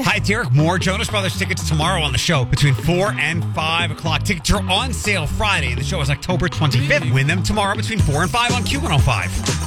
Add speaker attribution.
Speaker 1: Hi, Derek. More Jonas Brothers tickets tomorrow on the show between 4 and 5 o'clock. Tickets are on sale Friday, and the show is October 25th. Win them tomorrow between 4 and 5 on Q105.